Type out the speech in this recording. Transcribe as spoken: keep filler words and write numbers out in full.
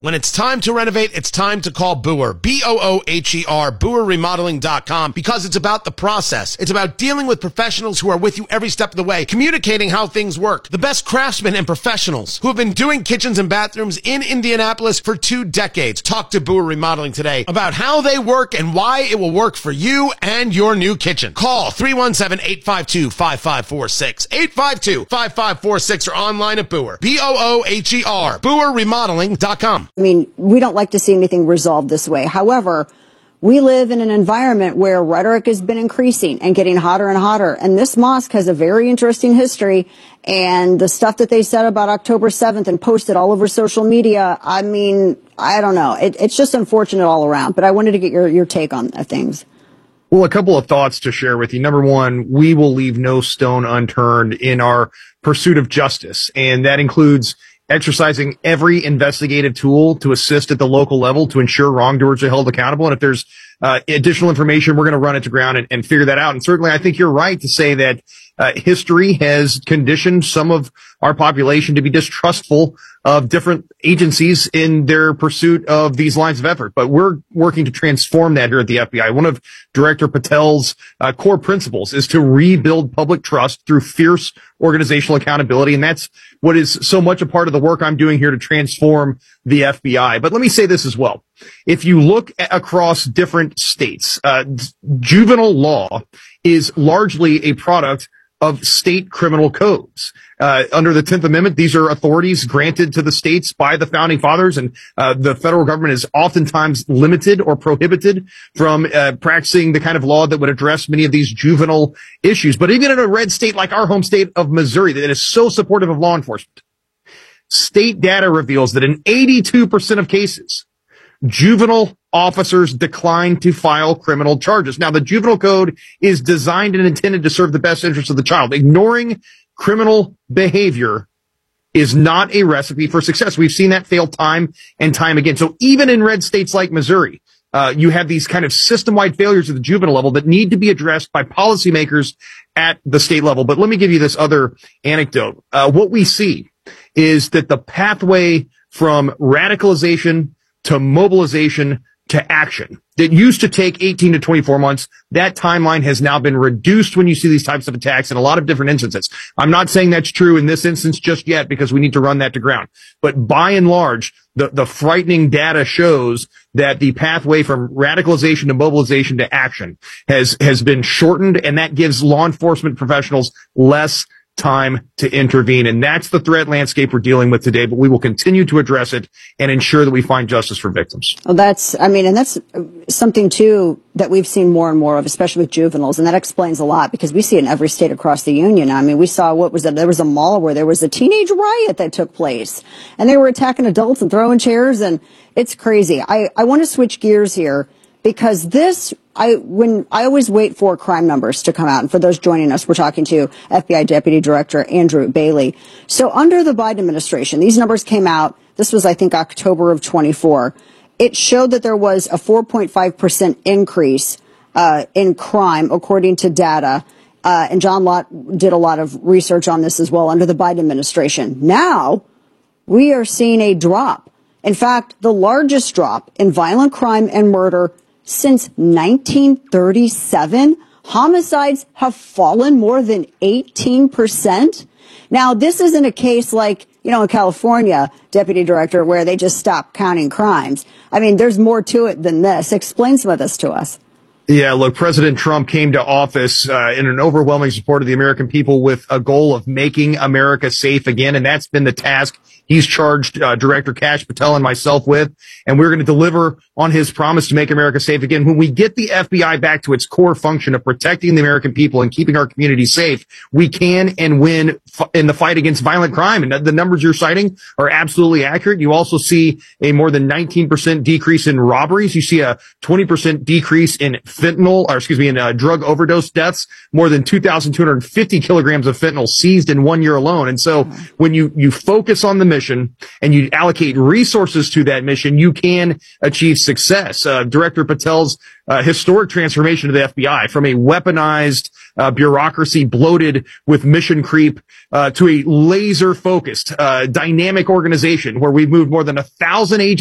When it's time to renovate, it's time to call Boer, B O O H E R, Boer Remodeling dot com, because it's about the process. It's about dealing with professionals who are with you every step of the way, communicating how things work. The best craftsmen and professionals who have been doing kitchens and bathrooms in Indianapolis for two decades. Talk to Boer Remodeling today about how they work and why it will work for you and your new kitchen. Call three one seven, eight five two, five five four six, eight five two, five five four six, or online at Boer, B O O H E R, Boer Remodeling dot com. I mean, we don't like to see anything resolved this way. However, we live in an environment where rhetoric has been increasing and getting hotter and hotter. And this mosque has a very interesting history. And the stuff that they said about October seventh and posted all over social media, I mean, I don't know. It, it's just unfortunate all around. But I wanted to get your, your take on things. Well, a couple of thoughts to share with you. Number one, we will leave no stone unturned in our pursuit of justice. And that includes exercising every investigative tool to assist at the local level to ensure wrongdoers are held accountable. And if there's uh, additional information, we're going to run it to ground and, and figure that out. And certainly, I think you're right to say that uh, history has conditioned some of our population to be distrustful of different agencies in their pursuit of these lines of effort. But we're working to transform that here at the F B I. One of Director Patel's uh, core principles is to rebuild public trust through fierce organizational accountability. And that's what is so much a part of the work I'm doing here to transform the F B I. But let me say this as well. If you look a- across different states, uh, juvenile law is largely a product of state criminal codes. Uh, under the tenth Amendment, these are authorities granted to the states by the founding fathers, and uh, the federal government is oftentimes limited or prohibited from uh, practicing the kind of law that would address many of these juvenile issues. But even in a red state like our home state of Missouri that is so supportive of law enforcement, state data reveals that in eighty-two percent of cases, juvenile officers decline to file criminal charges. Now, the juvenile code is designed and intended to serve the best interests of the child. Ignoring criminal behavior is not a recipe for success. We've seen that fail time and time again. So even in red states like Missouri, uh, you have these kind of system-wide failures at the juvenile level that need to be addressed by policymakers at the state level. But let me give you this other anecdote. Uh, what we see is that the pathway from radicalization to mobilization to action that used to take eighteen to twenty-four months, that timeline has now been reduced when you see these types of attacks in a lot of different instances. I'm not saying that's true in this instance just yet because we need to run that to ground. But by and large, the, the frightening data shows that the pathway from radicalization to mobilization to action has, has been shortened, and that gives law enforcement professionals less time to intervene. And that's the threat landscape we're dealing with today, but we will continue to address it and ensure that we find justice for victims. Well, that's, I mean, and that's something too that we've seen more and more of, especially with juveniles. And that explains a lot because we see it in every state across the union. I mean, we saw what was it? There was a mall where there was a teenage riot that took place and they were attacking adults and throwing chairs, and it's crazy. I, I want to switch gears here because this, I, when I always wait for crime numbers to come out. And for those joining us, we're talking to F B I Deputy Director Andrew Bailey. So under the Biden administration, these numbers came out. This was, I think, October of twenty-four. It showed that there was a four point five percent increase uh, in crime, according to data. Uh, and John Lott did a lot of research on this as well under the Biden administration. Now we are seeing a drop. In fact, the largest drop in violent crime and murder since nineteen thirty-seven. Homicides have fallen more than eighteen percent. Now, this isn't a case like, you know, in California, Deputy Director, where they just stopped counting crimes. I mean, there's more to it than this. Explain some of this to us. Yeah, look, President Trump came to office uh, in an overwhelming support of the American people with a goal of making America safe again, and that's been the task he's charged uh, Director Kash Patel and myself with, and we're going to deliver on his promise to make America safe again. When we get the F B I back to its core function of protecting the American people and keeping our community safe, we can and win f- in the fight against violent crime. And the numbers you're citing are absolutely accurate. You also see a more than nineteen percent decrease in robberies. You see a twenty percent decrease in fentanyl, or excuse me, in uh, drug overdose deaths, more than two thousand two hundred fifty kilograms of fentanyl seized in one year alone. And so when you, you focus on the mission and you allocate resources to that mission, you can achieve success. Uh, Director Patel's uh, historic transformation of the F B I from a weaponized uh, bureaucracy bloated with mission creep uh, to a laser focused, uh, dynamic organization where we've moved more than a thousand agents